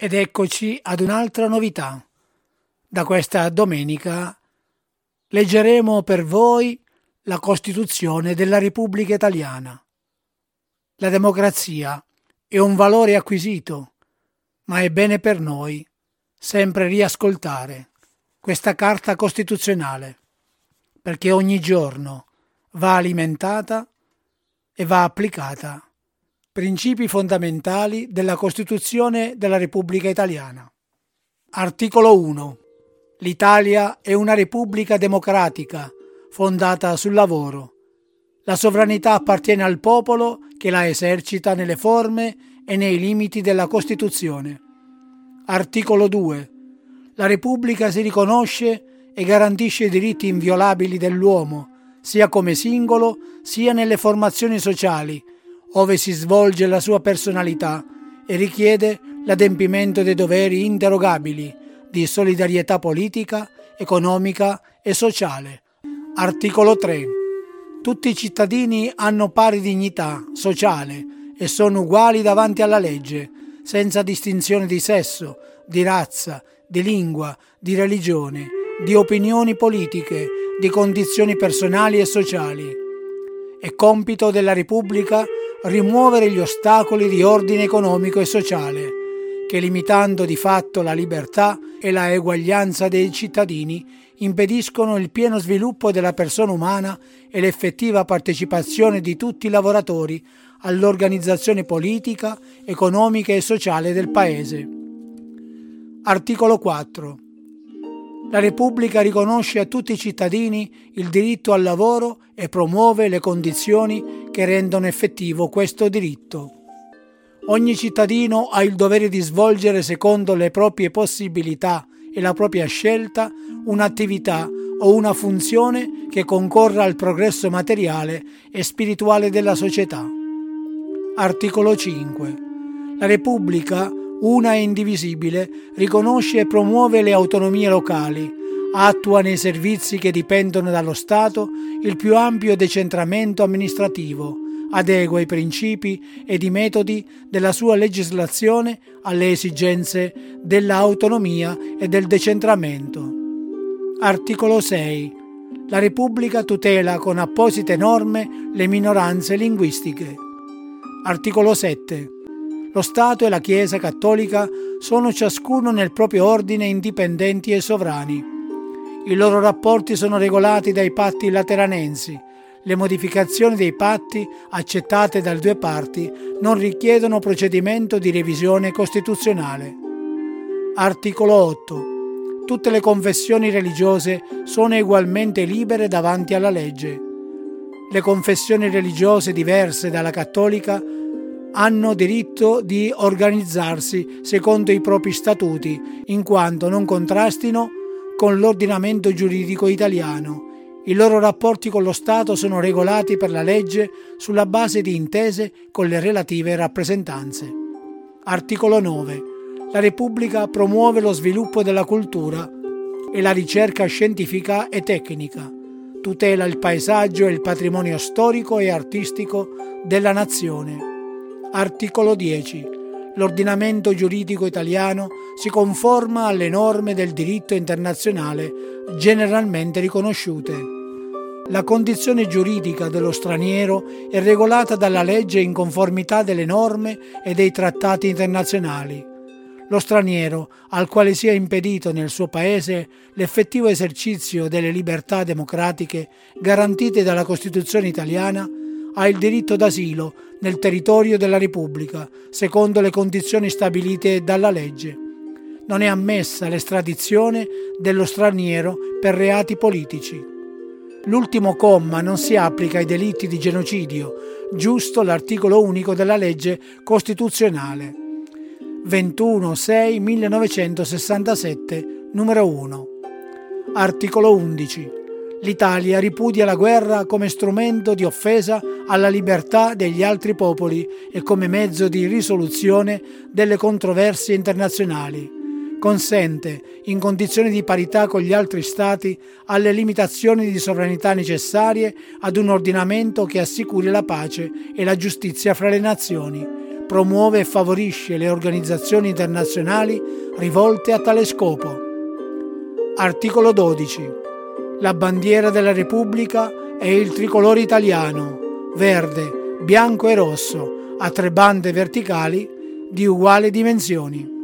Ed eccoci ad un'altra novità. Da questa domenica leggeremo per voi la Costituzione della Repubblica Italiana. La democrazia è un valore acquisito, ma è bene per noi sempre riascoltare questa Carta Costituzionale, perché ogni giorno va alimentata e va applicata. Principi fondamentali della Costituzione della Repubblica Italiana. Articolo 1. L'Italia è una repubblica democratica fondata sul lavoro. La sovranità appartiene al popolo che la esercita nelle forme e nei limiti della Costituzione. Articolo 2. La Repubblica si riconosce e garantisce i diritti inviolabili dell'uomo, sia come singolo sia nelle formazioni sociali, ove si svolge la sua personalità, e richiede l'adempimento dei doveri inderogabili di solidarietà politica, economica e sociale. Articolo 3. Tutti i cittadini hanno pari dignità sociale e sono uguali davanti alla legge, senza distinzione di sesso, di razza, di lingua, di religione, di opinioni politiche, di condizioni personali e sociali. È compito della Repubblica rimuovere gli ostacoli di ordine economico e sociale, che limitando di fatto la libertà e la eguaglianza dei cittadini impediscono il pieno sviluppo della persona umana e l'effettiva partecipazione di tutti i lavoratori all'organizzazione politica, economica e sociale del Paese. Articolo 4. La Repubblica riconosce a tutti i cittadini il diritto al lavoro e promuove le condizioni che rendono effettivo questo diritto. Ogni cittadino ha il dovere di svolgere secondo le proprie possibilità e la propria scelta un'attività o una funzione che concorra al progresso materiale e spirituale della società. Articolo 5. La Repubblica, una e indivisibile, riconosce e promuove le autonomie locali, attua nei servizi che dipendono dallo Stato il più ampio decentramento amministrativo, adegua i principi ed i metodi della sua legislazione alle esigenze dell'autonomia e del decentramento. Articolo 6. La Repubblica tutela con apposite norme le minoranze linguistiche. Articolo 7. Lo Stato e la Chiesa Cattolica sono ciascuno nel proprio ordine indipendenti e sovrani. I loro rapporti sono regolati dai patti lateranensi. Le modificazioni dei patti accettate dalle due parti non richiedono procedimento di revisione costituzionale. Articolo 8. Tutte le confessioni religiose sono ugualmente libere davanti alla legge. Le confessioni religiose diverse dalla cattolica hanno diritto di organizzarsi secondo i propri statuti, in quanto non contrastino con l'ordinamento giuridico italiano. I loro rapporti con lo Stato sono regolati per la legge sulla base di intese con le relative rappresentanze. Articolo 9. La Repubblica promuove lo sviluppo della cultura e la ricerca scientifica e tecnica, tutela il paesaggio e il patrimonio storico e artistico della nazione. Articolo 10. L'ordinamento giuridico italiano si conforma alle norme del diritto internazionale generalmente riconosciute. La condizione giuridica dello straniero è regolata dalla legge in conformità delle norme e dei trattati internazionali. Lo straniero, al quale sia impedito nel suo paese l'effettivo esercizio delle libertà democratiche garantite dalla Costituzione italiana, ha il diritto d'asilo nel territorio della Repubblica, secondo le condizioni stabilite dalla legge. Non è ammessa l'estradizione dello straniero per reati politici. L'ultimo comma non si applica ai delitti di genocidio, giusto l'articolo unico della legge costituzionale 21/6/1967, numero 1. Articolo 11. L'Italia ripudia la guerra come strumento di offesa alla libertà degli altri popoli e come mezzo di risoluzione delle controversie internazionali. Consente, in condizioni di parità con gli altri Stati, alle limitazioni di sovranità necessarie ad un ordinamento che assicuri la pace e la giustizia fra le nazioni, promuove e favorisce le organizzazioni internazionali rivolte a tale scopo. Articolo 12. La bandiera della Repubblica è il tricolore italiano, verde, bianco e rosso, a 3 bande verticali di uguali dimensioni.